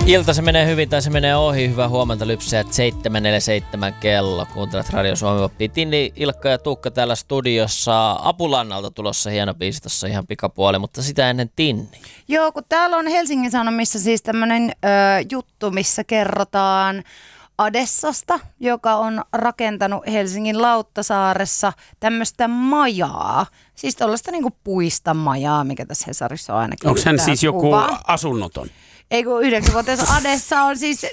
Ilta se menee hyvin tai se menee ohi. Hyvää huomenta, lypsäjät. 7:47 kello. Kuuntelet Radio Suomi. Tinni, Ilkka ja Tuukka täällä studiossa. Apulannalta tulossa hieno biisi tossa ihan pikapuoli, mutta sitä ennen Tinni. Joo, kun täällä on Helsingin Sanomissa siis tämmönen juttu, missä kerrotaan Adessasta, joka on rakentanut Helsingin Lauttasaaressa tämmöistä majaa. Siis tuollaista niinku puista majaa, mikä tässä Hesarissa on ainakin. Onko hän siis joku asunnoton? Ei kun 9-vuotias Adessa on siis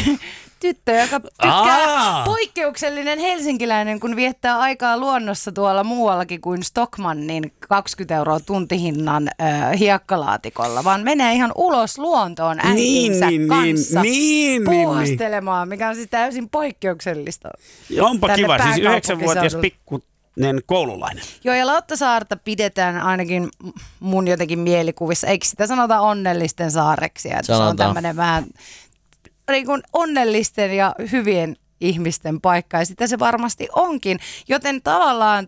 tyttö, joka tykkää poikkeuksellinen helsinkiläinen, kun viettää aikaa luonnossa tuolla muuallakin kuin Stockmannin 20 € tuntihinnan hiekkalaatikolla, vaan menee ihan ulos luontoon äitinsä kanssa puuhastelemaan, mikä on siis täysin poikkeuksellista. Onpa kiva, siis 9-vuotias pikkunen koululainen. Joo, ja Lauttasaarta pidetään ainakin mun jotenkin mielikuvissa, eikö sitä sanota onnellisten saareksi, että se on tämmöinen vähän niin kuin onnellisten ja hyvien ihmisten paikka, ja sitä se varmasti onkin, joten tavallaan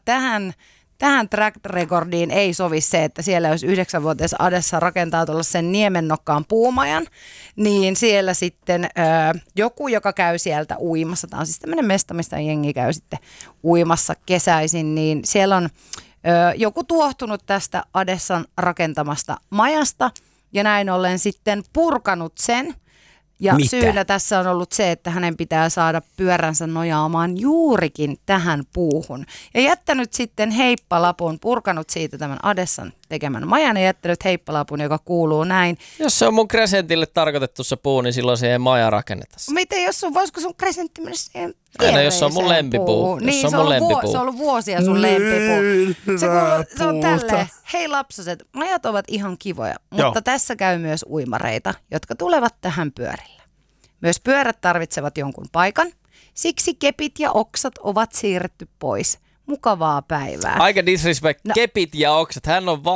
tähän track recordiin ei sovi se, että siellä jos 9-vuotias Adessa rakentaa tuollaisen niemennokkaan puumajan, niin siellä sitten joku, joka käy sieltä uimassa, tämä on siis tämmöinen mesta, mistä jengi käy sitten uimassa kesäisin, niin siellä on joku tuohtunut tästä Adessan rakentamasta majasta, ja näin ollen sitten purkanut sen. Ja syynä tässä on ollut se, että hänen pitää saada pyöränsä nojaamaan juurikin tähän puuhun. Ja jättänyt sitten heippalapun, purkanut siitä tämän Adessan tekemän majan ja jättänyt heippalapun, joka kuuluu näin. Jos se on mun kresentille tarkoitettu se puu, niin silloin siihen maja rakenneta. Miten voisiko sun kresentti mennä siihen aina, jos se on mun lempipuu. Niin, se on ollut vuosia sun lempipuu. Se on tälleen. Hei lapsaset, majat ovat ihan kivoja, mutta tässä käy myös uimareita, jotka tulevat tähän pyörillä. Myös pyörät tarvitsevat jonkun paikan, siksi kepit ja oksat ovat siirretty pois. Mukavaa päivää. Aika disrespect. No. Kepit ja oksat. Hän on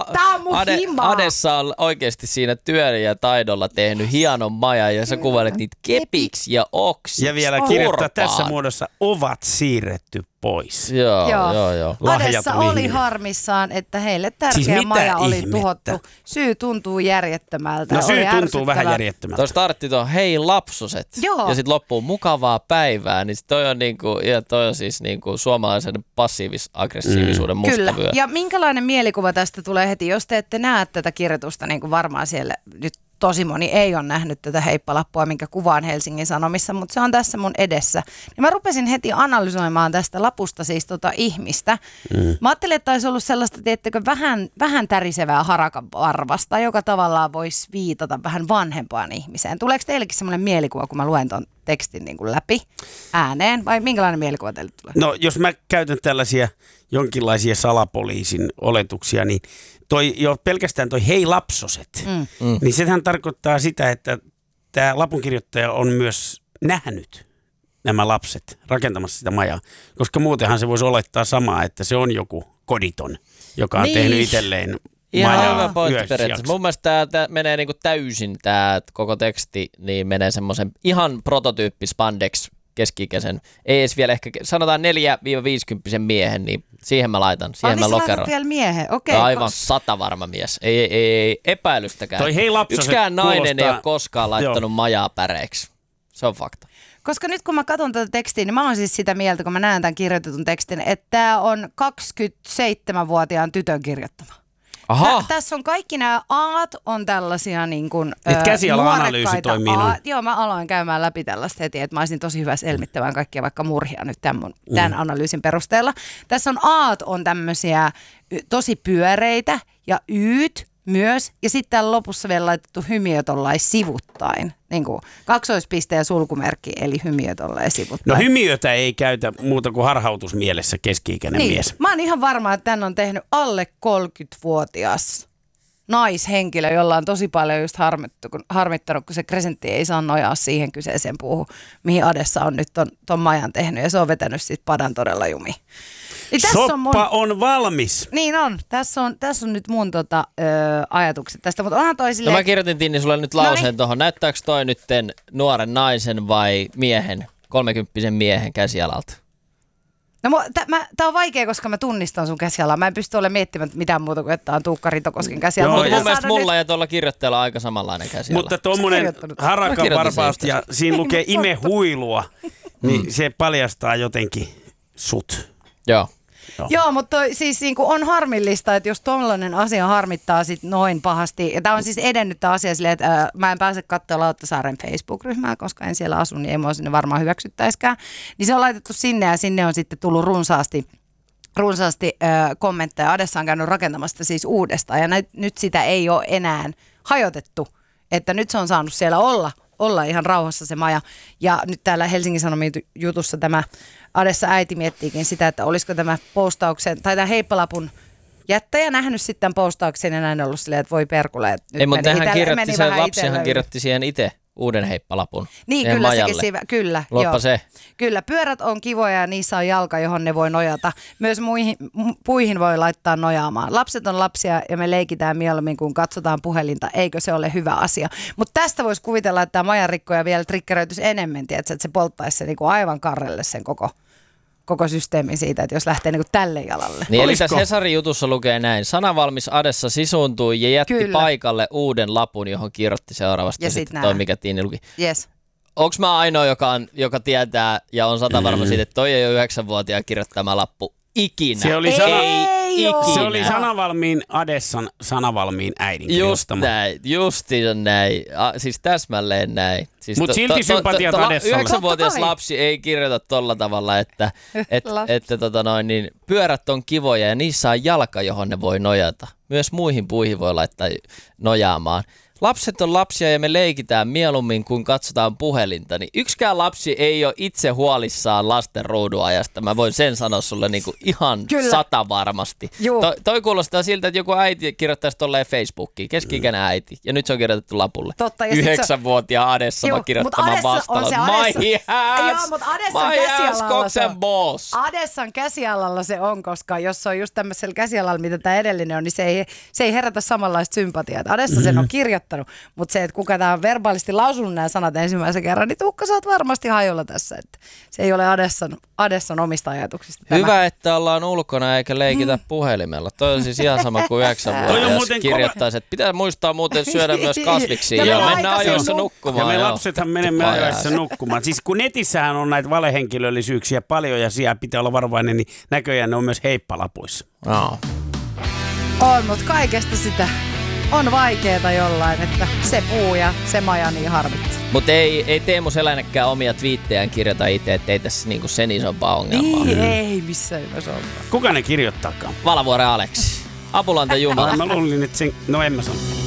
Adessa on oikeasti siinä työllä ja taidolla tehnyt hienon majan ja sä kuvailet niitä kepiksi ja oksiksi. Ja vielä kirjoittaa tässä muodossa ovat siirretty pois. Joo. Adessa oli harmissaan, että heille tärkeä siis maja oli tuhottu. Syy tuntuu järjettömältä. No syy tuntuu vähän järjettömältä. Tuo startti tuon hei lapsuset ja sitten loppuu mukavaa päivää, niin toi on siis niinku suomalaisen passiivis-aggressiivisuuden musta vyö. Ja minkälainen mielikuva tästä tulee heti, jos te ette näe tätä kirjoitusta, niin kuin varmaan siellä nyt tosi moni ei ole nähnyt tätä heippalappua, minkä kuvaan Helsingin Sanomissa, mutta se on tässä mun edessä. Niin mä rupesin heti analysoimaan tästä lapusta siis ihmistä. Mä ajattelin, että olisi ollut sellaista, tiedättekö, vähän tärisevää harakanvarvasta, joka tavallaan voisi viitata vähän vanhempaan ihmiseen. Tuleeko teillekin semmoinen mielikuva, kun mä luen ton tekstin niin kuin läpi ääneen, vai minkälainen mielikuva teille tulee? No, jos mä käytän tällaisia jonkinlaisia salapoliisin oletuksia, niin pelkästään toi hei lapsoset, niin sehän tarkoittaa sitä, että tämä lapunkirjoittaja on myös nähnyt nämä lapset rakentamassa sitä majaa, koska muutenhan se voisi olettaa samaa, että se on joku koditon, joka on tehnyt itselleen majaa. Ihan hyvä pointti periaatteessa. Mun mielestä tämä menee niinku täysin, tämä koko teksti, niin menee semmoisen ihan prototyyppi spandex keski-ikäisen, ei edes vielä ehkä, sanotaan 4-50 miehen, niin siihen mä laitan, siihen mä lokeroin. Vielä miehen, okei. Aivan 100 varma mies, ei epäilystäkään. Toi hei lapsoset yksikään nainen ei ole koskaan laittanut majaa päreiksi, se on fakta. Koska nyt kun mä katson tätä tekstiä, niin mä oon siis sitä mieltä, kun mä näen tämän kirjoitetun tekstin, että tää on 27-vuotiaan tytön kirjoittama. Tässä on kaikki nämä aat on tällaisia niin kuin käsiala-analyysi toimii. Joo, mä aloin käymään läpi tällaista heti, että mä olisin tosi hyvä selmittämään kaikkia vaikka murhia nyt tämän analyysin perusteella. Tässä on aat on tämmöisiä tosi pyöreitä ja yyt myös, ja sitten täällä lopussa vielä laitettu hymiö tollain sivuttain, niin kuin kaksoispiste ja sulkumerkki, eli hymiö tollain sivuttain. No hymiötä ei käytä muuta kuin harhautusmielessä keski-ikäinen mies. Mä oon ihan varma, että tän on tehnyt alle 30-vuotias naishenkilö, jolla on tosi paljon just harmittanut, kun se kresentti ei saa nojaa siihen kyseiseen puuhun, mihin Adessa on nyt ton majan tehnyt, ja se on vetänyt sit padan todella jumiin. Niin soppa on valmis. Niin on. Tässä on nyt mun ajatukset tästä, mutta onhan toi silleen... No mä kirjoitin Tinni sulle nyt lauseen tuohon. Näyttääkö toi nytten nuoren naisen vai miehen, 30 miehen käsialalta? No tää on vaikea, koska mä tunnistan sun käsialaa. Mä en pysty olemaan miettimään mitään muuta kuin, että on Tuukka Ritokosken käsiala. Mun mielestä mulla ja tuolla kirjoittajalla on aika samanlainen käsiala. Mutta tuommoinen harakan varpaus ja siinä lukee imehuilua, niin se paljastaa jotenkin sut. Joo. Joo, mutta siis niinku on harmillista, että jos tollainen asia harmittaa sit noin pahasti, ja tämä on siis edennyt tämä asia silleen, että mä en pääse katsoa Lauttasaaren Facebook-ryhmää, koska en siellä asu, niin ei mua sinne varmaan hyväksyttäiskään, niin se on laitettu sinne ja sinne on sitten tullut runsaasti kommentteja. Adessa on käynyt rakentamasta siis uudestaan ja nyt sitä ei ole enää hajotettu, että nyt se on saanut siellä olla ihan rauhassa se maja. Ja nyt täällä Helsingin Sanomien jutussa tämä Adessa äiti miettiikin sitä, että olisiko tämä postauksen tai tämä heippalapun jättäjä nähnyt sitten tämän postauksen ja näin ollut silleen, että voi perkule. Ei, mutta lapsihan kirjoitti siihen itse uuden heippalapun. Niin, kyllä sekin kyllä. Loppa se. Kyllä, pyörät on kivoja ja niissä on jalka, johon ne voi nojata. Myös puihin voi laittaa nojaamaan. Lapset on lapsia ja me leikitään mieluummin, kun katsotaan puhelinta. Eikö se ole hyvä asia? Mutta tästä voisi kuvitella, että tämä majanrikkoja vielä triggeröityisi enemmän, että se polttaisi se niinku aivan karrelle sen koko systeemin siitä, että jos lähtee niinku tälle jalalle. Niin, eli tässä Hesarin jutussa lukee näin. Sanavalmis Adessa sisuuntui ja jätti paikalle uuden lapun, johon kirjoitti seuraavasti ja sitten toi, mikä Tiini luki. Yes. Onko mä ainoa, joka tietää ja on varma siitä, että toi ei ole 9-vuotiaan kirjoittama lappu ikinä? Se oli, se oli sanavalmiin Adessan sanavalmiin äidin kirjoittama. Justiinsa näin. Siis täsmälleen näin. Siis mutta silti sympatiat Adessalle. 9-vuotias lapsi ei kirjoita tolla tavalla, että niin pyörät on kivoja ja niissä on jalka, johon ne voi nojata. Myös muihin puihin voi laittaa nojaamaan. Lapset on lapsia ja me leikitään mieluummin, kun katsotaan puhelinta. Niin yksikään lapsi ei ole itse huolissaan lasten ruuduajasta. Mä voin sen sanoa sulle niinku ihan 100 varmasti. Toi kuulostaa siltä, että joku äiti kirjoittaisi tolleen Facebookiin, keski-ikäinen äiti. Ja nyt se on kirjoitettu lapulle. 9-vuotiaan Adessa mä kirjoittamaan vastalla. Adessan käsialalla se on, koska jos se on just tämmöisellä käsialalla, mitä tämä edellinen on, niin se ei herätä samanlaista sympatiaa. Adessa sen on kirjoittanut. Mutta se, että kuka tämä on verbaalisesti lausunut nämä sanat ensimmäisen kerran, niin Tuukka, sä oot varmasti hajolla tässä. Että se ei ole Adessan omista ajatuksista. Hyvä, että ollaan ulkona eikä leikitä puhelimella. Toi on siis ihan sama kuin 9-vuotias kirjoittaisi, että pitää muistaa muuten syödä myös kasviksia ja mennä ajoissa nukkumaan. Ja me lapsethan menemme ajoissa nukkumaan. Siis kun netissähän on näitä valehenkilöllisyyksiä paljon ja siellä pitää olla varovainen, niin näköjään ne on myös heippalapuissa. On, mutta kaikesta sitä on vaikeeta jollain, että se puu ja se maja niin harmittaa. Mutta ei Teemu Selänekään omia twiittejään kirjoita itse, ettei tässä niinku sen isompaa ongelmaa. Niin, ei missään nimessä ollaan. Kuka ne kirjoittaakaan? Valavuoren Aleksi. Apulanta Jumala. Mä luulin, että sen, no en mä sano.